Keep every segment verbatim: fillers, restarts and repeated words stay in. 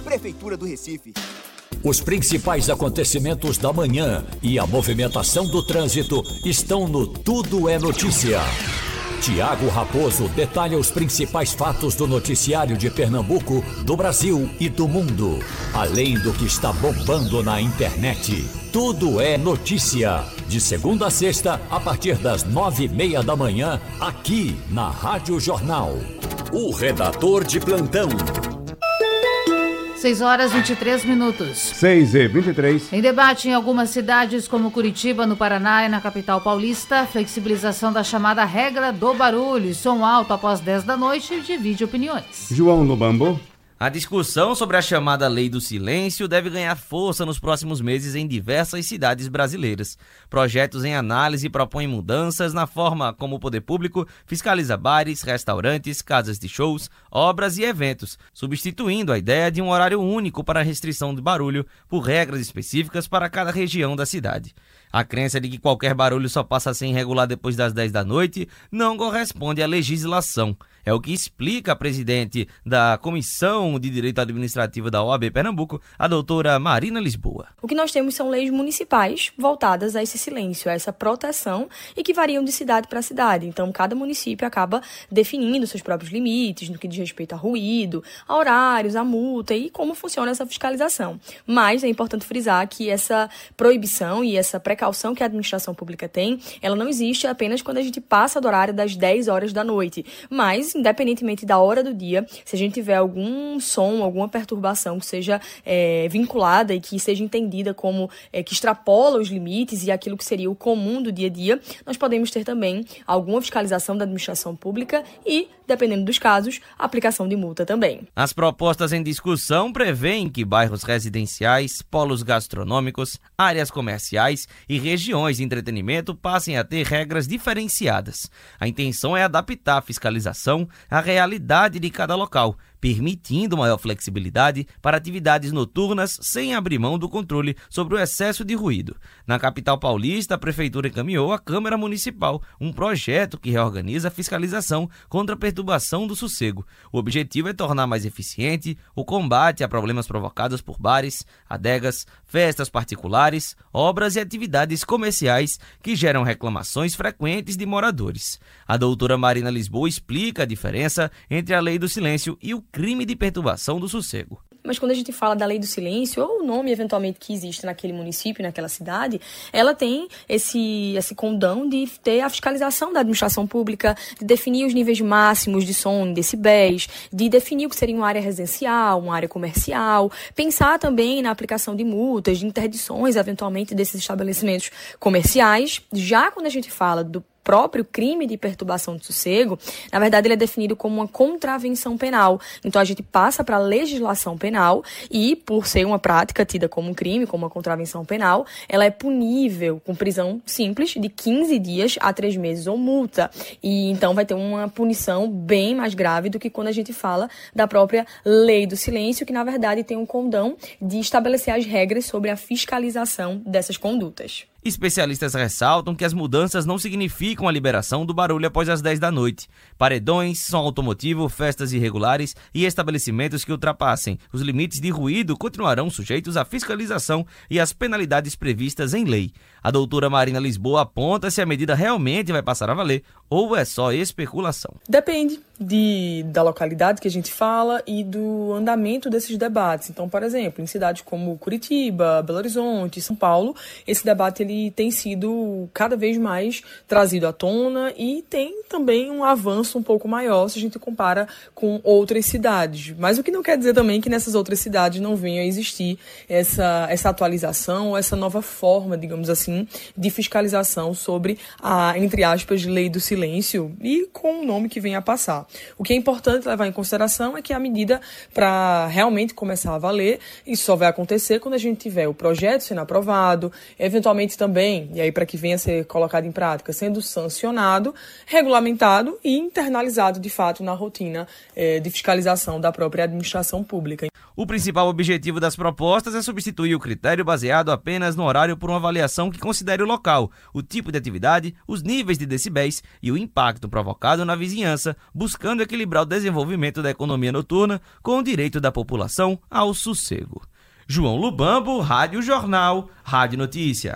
Prefeitura do Recife. Os principais acontecimentos da manhã e a movimentação do trânsito estão no Tudo é Notícia. Tiago Raposo detalha os principais fatos do noticiário de Pernambuco, do Brasil e do mundo, além do que está bombando na internet. Tudo é Notícia, de segunda a sexta, a partir das nove e meia da manhã, aqui na Rádio Jornal. O redator de plantão. seis horas e vinte e três minutos. seis e vinte e três. Em debate em algumas cidades como Curitiba, no Paraná e na capital paulista, flexibilização da chamada regra do barulho e som alto após dez da noite divide opiniões. João Lubambo. A discussão sobre a chamada Lei do Silêncio deve ganhar força nos próximos meses em diversas cidades brasileiras. Projetos em análise propõem mudanças na forma como o poder público fiscaliza bares, restaurantes, casas de shows, obras e eventos, substituindo a ideia de um horário único para a restrição de barulho por regras específicas para cada região da cidade. A crença de que qualquer barulho só passa a ser irregular depois das dez da noite não corresponde à legislação. É o que explica a presidente da Comissão de Direito Administrativo da O A B Pernambuco, a doutora Marina Lisboa. O que nós temos são leis municipais voltadas a esse silêncio, a essa proteção e que variam de cidade para cidade. Então, cada município acaba definindo seus próprios limites no que diz respeito a ruído, a horários, a multa e como funciona essa fiscalização. Mas é importante frisar que essa proibição e essa precaução que a administração pública tem, ela não existe apenas quando a gente passa do horário das dez horas da noite, mas independentemente da hora do dia, se a gente tiver algum som, alguma perturbação que seja é, vinculada e que seja entendida como é, que extrapola os limites e aquilo que seria o comum do dia a dia, nós podemos ter também alguma fiscalização da administração pública e, dependendo dos casos, a aplicação de multa também. As propostas em discussão prevêem que bairros residenciais, polos gastronômicos, áreas comerciais e regiões de entretenimento passem a ter regras diferenciadas. A intenção é adaptar a fiscalização à realidade de cada local, permitindo maior flexibilidade para atividades noturnas sem abrir mão do controle sobre o excesso de ruído. Na capital paulista, a Prefeitura encaminhou à Câmara Municipal um projeto que reorganiza a fiscalização contra a perturbação do sossego. O objetivo é tornar mais eficiente o combate a problemas provocados por bares, adegas, festas particulares, obras e atividades comerciais que geram reclamações frequentes de moradores. A doutora Marina Lisboa explica a diferença entre a Lei do Silêncio e o crime de perturbação do sossego. Mas quando a gente fala da Lei do Silêncio, ou o nome eventualmente que existe naquele município, naquela cidade, ela tem esse, esse condão de ter a fiscalização da administração pública, de definir os níveis máximos de som em decibéis, de definir o que seria uma área residencial, uma área comercial, pensar também na aplicação de multas, de interdições, eventualmente, desses estabelecimentos comerciais. Já quando a gente fala do próprio crime de perturbação de sossego, na verdade ele é definido como uma contravenção penal. Então a gente passa para a legislação penal e, por ser uma prática tida como um crime, como uma contravenção penal, ela é punível com prisão simples de quinze dias a três meses ou multa. E então vai ter uma punição bem mais grave do que quando a gente fala da própria Lei do Silêncio, que na verdade tem um condão de estabelecer as regras sobre a fiscalização dessas condutas. Especialistas ressaltam que as mudanças não significam a liberação do barulho após as dez da noite. Paredões, som automotivo, festas irregulares e estabelecimentos que ultrapassem os limites de ruído continuarão sujeitos à fiscalização e às penalidades previstas em lei. A doutora Marina Lisboa aponta se a medida realmente vai passar a valer ou é só especulação. Depende de, da localidade que a gente fala e do andamento desses debates. Então, por exemplo, em cidades como Curitiba, Belo Horizonte, São Paulo, esse debate ele tem sido cada vez mais trazido à tona e tem também um avanço um pouco maior se a gente compara com outras cidades. Mas o que não quer dizer também que nessas outras cidades não venha a existir essa, essa atualização, essa nova forma, digamos assim, de fiscalização sobre a, entre aspas, Lei do Silêncio e com o nome que vem a passar. O que é importante levar em consideração é que a medida, para realmente começar a valer, isso só vai acontecer quando a gente tiver o projeto sendo aprovado, eventualmente também, e aí para que venha a ser colocado em prática, sendo sancionado, regulamentado e internalizado de fato na rotina eh, de fiscalização da própria administração pública. O principal objetivo das propostas é substituir o critério baseado apenas no horário por uma avaliação que considere o local, o tipo de atividade, os níveis de decibéis e e o impacto provocado na vizinhança, buscando equilibrar o desenvolvimento da economia noturna com o direito da população ao sossego. João Lubambo, Rádio Jornal, Rádio Notícia.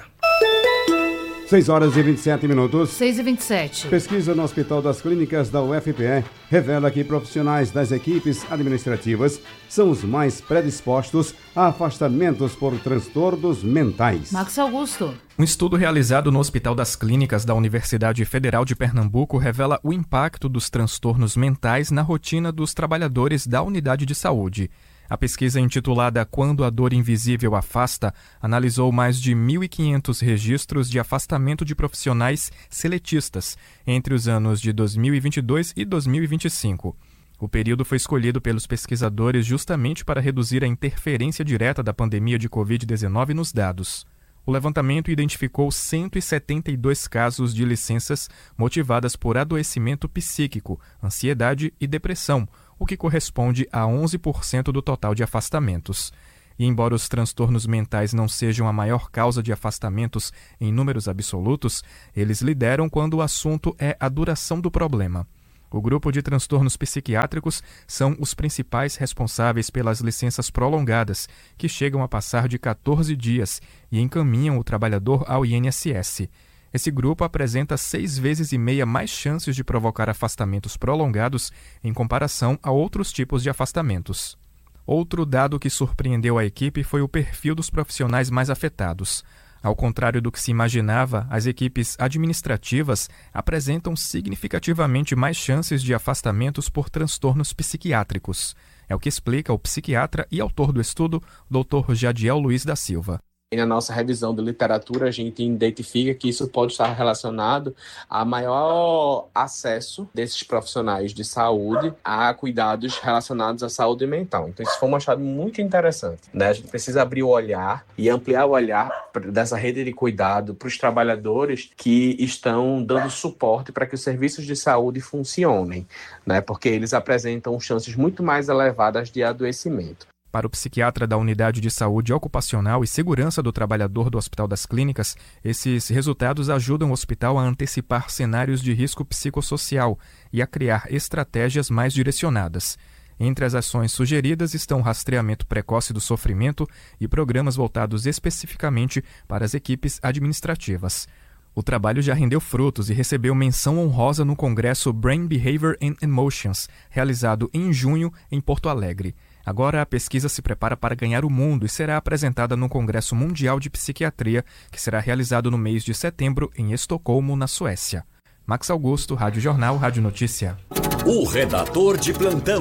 seis horas e vinte e sete minutos. seis e vinte e sete. Pesquisa no Hospital das Clínicas da U F P E revela que profissionais das equipes administrativas são os mais predispostos a afastamentos por transtornos mentais. Max Augusto. Um estudo realizado no Hospital das Clínicas da Universidade Federal de Pernambuco revela o impacto dos transtornos mentais na rotina dos trabalhadores da unidade de saúde. A pesquisa intitulada Quando a Dor Invisível Afasta analisou mais de mil e quinhentos registros de afastamento de profissionais seletistas entre os anos de dois mil e vinte e dois e dois mil e vinte e cinco. O período foi escolhido pelos pesquisadores justamente para reduzir a interferência direta da pandemia de covid dezenove nos dados. O levantamento identificou cento e setenta e dois casos de licenças motivadas por adoecimento psíquico, ansiedade e depressão, o que corresponde a onze por cento do total de afastamentos. E embora os transtornos mentais não sejam a maior causa de afastamentos em números absolutos, eles lideram quando o assunto é a duração do problema. O grupo de transtornos psiquiátricos são os principais responsáveis pelas licenças prolongadas, que chegam a passar de catorze dias e encaminham o trabalhador ao I N S S. Esse grupo apresenta seis vezes e meia mais chances de provocar afastamentos prolongados em comparação a outros tipos de afastamentos. Outro dado que surpreendeu a equipe foi o perfil dos profissionais mais afetados. Ao contrário do que se imaginava, as equipes administrativas apresentam significativamente mais chances de afastamentos por transtornos psiquiátricos. É o que explica o psiquiatra e autor do estudo, doutor Jadiel Luiz da Silva. E na nossa revisão de literatura, a gente identifica que isso pode estar relacionado a maior acesso desses profissionais de saúde a cuidados relacionados à saúde mental. Então, isso foi um achado muito interessante, né? A gente precisa abrir o olhar e ampliar o olhar dessa rede de cuidado para os trabalhadores que estão dando suporte para que os serviços de saúde funcionem, né? Porque eles apresentam chances muito mais elevadas de adoecimento. Para o psiquiatra da Unidade de Saúde Ocupacional e Segurança do Trabalhador do Hospital das Clínicas, esses resultados ajudam o hospital a antecipar cenários de risco psicossocial e a criar estratégias mais direcionadas. Entre as ações sugeridas estão o rastreamento precoce do sofrimento e programas voltados especificamente para as equipes administrativas. O trabalho já rendeu frutos e recebeu menção honrosa no Congresso Brain Behavior and Emotions, realizado em junho em Porto Alegre. Agora a pesquisa se prepara para ganhar o mundo e será apresentada no Congresso Mundial de Psiquiatria, que será realizado no mês de setembro em Estocolmo, na Suécia. Max Augusto, Rádio Jornal, Rádio Notícia. O redator de plantão.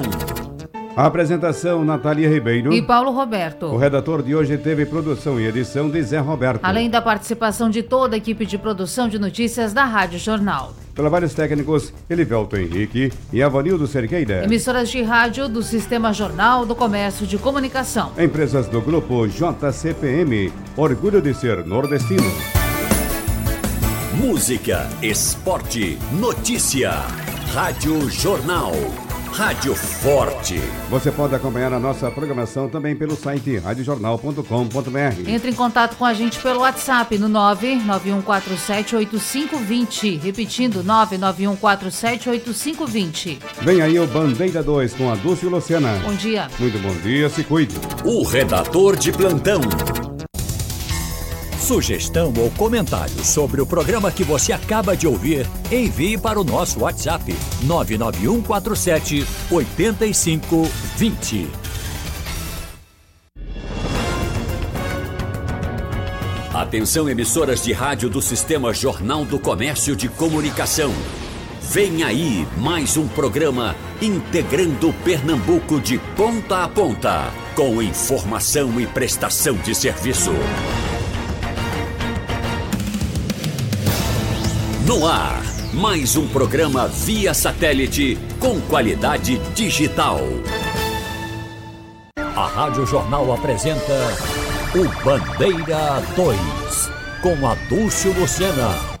A apresentação, Natália Ribeiro e Paulo Roberto. O redator de hoje teve produção e edição de Zé Roberto. Além da participação de toda a equipe de produção de notícias da Rádio Jornal. Trabalhos técnicos, Elivelto Henrique e Avanildo Cerqueira. Emissoras de rádio do Sistema Jornal do Comércio de Comunicação. Empresas do Grupo J C P M, orgulho de ser nordestino. Música, esporte, notícia. Rádio Jornal. Rádio Forte. Você pode acompanhar a nossa programação também pelo site rádio jornal ponto com ponto b r. Entre em contato com a gente pelo WhatsApp no nove nove um quatro sete oito cinco dois zero. Repetindo, nove nove um quatro sete oito cinco dois zero. Vem aí o Bandeira dois com a Dulce e Luciana. Bom dia. Muito bom dia, se cuide. O redator de plantão. Sugestão ou comentário sobre o programa que você acaba de ouvir, envie para o nosso WhatsApp nove nove um quatro sete oito cinco dois zero. Atenção, emissoras de rádio do Sistema Jornal do Comércio de Comunicação. Vem aí mais um programa integrando Pernambuco de ponta a ponta, com informação e prestação de serviço. No ar, mais um programa via satélite com qualidade digital. A Rádio Jornal apresenta o Bandeira dois, com a Dulce Luciana.